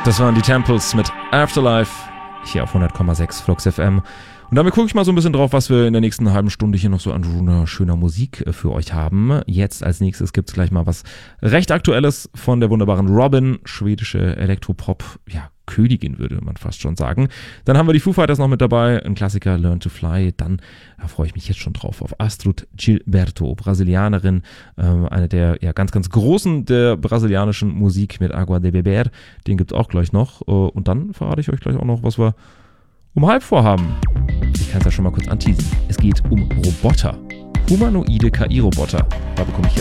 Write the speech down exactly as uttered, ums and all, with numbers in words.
Das waren die Temples mit Afterlife hier auf hundert Komma sechs Flux F M. Und damit gucke ich mal so ein bisschen drauf, was wir in der nächsten halben Stunde hier noch so an wunderschöner Musik für euch haben. Jetzt als nächstes gibt es gleich mal was recht Aktuelles von der wunderbaren Robin, schwedische Elektropop, ja, Königin würde man fast schon sagen. Dann haben wir die Foo Fighters noch mit dabei, ein Klassiker, Learn to Fly. Dann da freue ich mich jetzt schon drauf auf Astrud Gilberto, Brasilianerin, äh, eine der ja, ganz, ganz großen der brasilianischen Musik mit Agua de Beber. Den gibt es auch gleich noch. Und dann verrate ich euch gleich auch noch, was wir um halb vorhaben. Ich kann es ja schon mal kurz anteasen. Es geht um Roboter. Humanoide K I-Roboter. Da bekomme ich jetzt